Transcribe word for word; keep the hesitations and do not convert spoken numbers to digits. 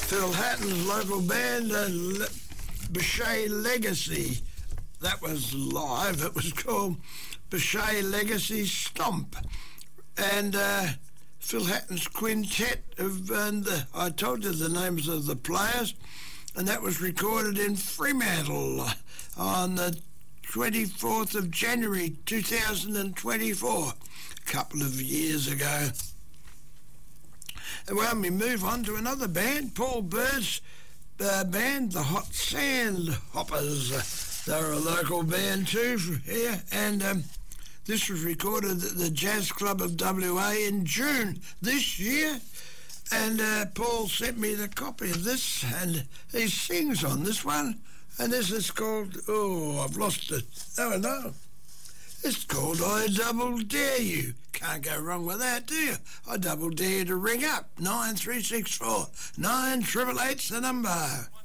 Phil Hatton's local band, uh, Le- Bechet Legacy. That was live. It was called Bechet Legacy Stomp. And uh, Phil Hatton's quintet of, and the, I told you the names of the players, and that was recorded in Fremantle on the twenty-fourth of January two thousand twenty-four, a couple of years ago. Well, we move on to another band, Paul Bird's uh, band, the Hot Sand Hoppers. They're a local band too from here, and um, this was recorded at the Jazz Club of W A in June this year. And uh, Paul sent me the copy of this, and he sings on this one. And this is called, oh, I've lost it. Oh, no. It's called I Double Dare You. Can't go wrong with that, do you? I double dare you to ring up. nine three six four nine eight eight eight's the number.